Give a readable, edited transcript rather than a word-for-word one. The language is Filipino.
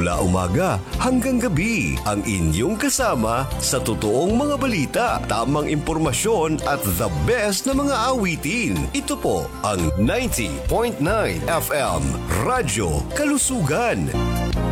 Mula umaga hanggang gabi, ang inyong kasama sa totoong mga balita, tamang impormasyon at the best na mga awitin. Ito po ang 90.9 FM Radyo Kalusugan.